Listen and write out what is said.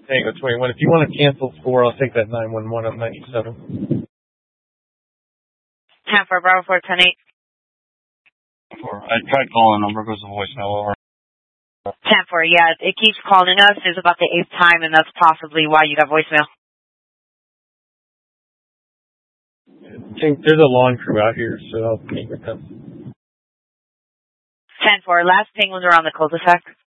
Tango 21. If you want to cancel score, I'll take that 911 up 97. 10-4, Bravo 410-8. I tried calling, number goes to voicemail over. 10-4, yeah, it keeps calling us. It's about the 8th time, and that's possibly why you got voicemail. I think there's a lawn crew out here, so I'll meet with them. 10-4, last ping was around the cul-de-sac.